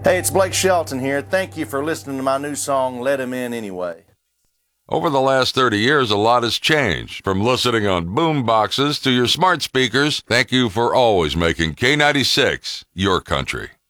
Hey, it's Blake Shelton here. Thank you for listening to my new song, Let Him In Anyway. Over the last 30 years, a lot has changed. From listening on boom boxes to your smart speakers, thank you for always making K96 your country.